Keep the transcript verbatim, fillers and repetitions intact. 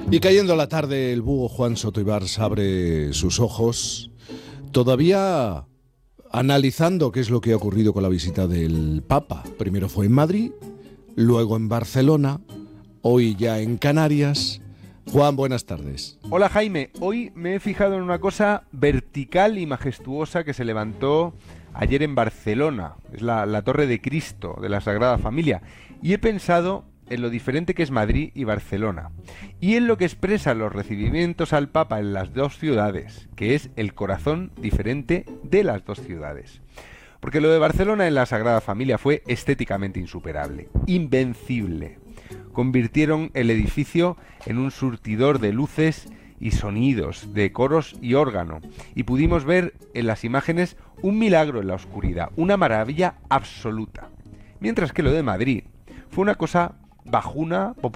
Y cayendo la tarde, el búho Juan Soto Ibars abre sus ojos, todavía analizando qué es lo que ha ocurrido con la visita del Papa. Primero fue en Madrid, luego en Barcelona, hoy ya en Canarias. Juan, buenas tardes. Hola Jaime, hoy me he fijado en una cosa vertical y majestuosa que se levantó ayer en Barcelona. Es la, la Torre de Cristo de la Sagrada Familia. Y he pensado en lo diferente que es Madrid y Barcelona, y en lo que expresan los recibimientos al Papa en las dos ciudades, que es el corazón diferente de las dos ciudades. Porque lo de Barcelona en la Sagrada Familia fue estéticamente insuperable, invencible. Convirtieron el edificio en un surtidor de luces y sonidos, de coros y órgano, y pudimos ver en las imágenes un milagro en la oscuridad, una maravilla absoluta. Mientras que lo de Madrid fue una cosa bajuna,